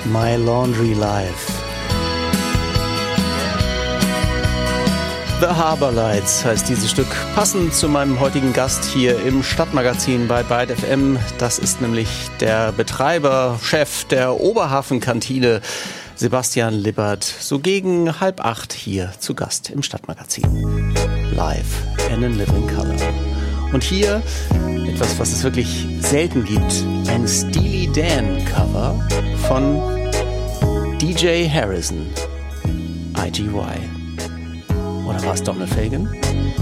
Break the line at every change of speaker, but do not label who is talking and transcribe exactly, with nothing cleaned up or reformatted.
My Laundry Life. The Harbor Lights heißt dieses Stück, passend zu meinem heutigen Gast hier im Stadtmagazin bei Byte F M. Das ist nämlich der Betreiber, Chef der Oberhafenkantine, Sebastian Lippert, so gegen halb acht hier zu Gast im Stadtmagazin. Live and in living color. Und hier etwas, was es wirklich selten gibt, ein Steely Dan Cover von D J Harrison, I G Y. Oder war es Donald Fagen?